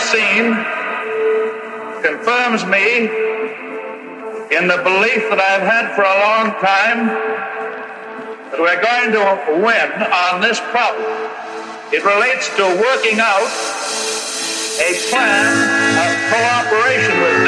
seen confirms me in the belief that I've had for a long time that we're going to win on this problem. It relates to working out a plan of cooperation with